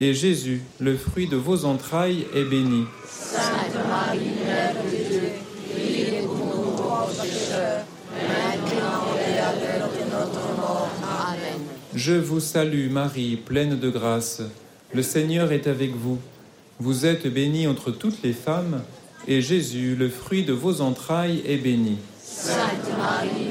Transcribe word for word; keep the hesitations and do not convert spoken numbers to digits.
Et Jésus, le fruit de vos entrailles, est béni. Sainte Marie, Mère de Dieu, priez pour nous pauvres pécheurs, maintenant et à l'heure de notre mort. Amen. Je vous salue Marie, pleine de grâce. Le Seigneur est avec vous. Vous êtes bénie entre toutes les femmes, et Jésus, le fruit de vos entrailles, est béni. Sainte Marie,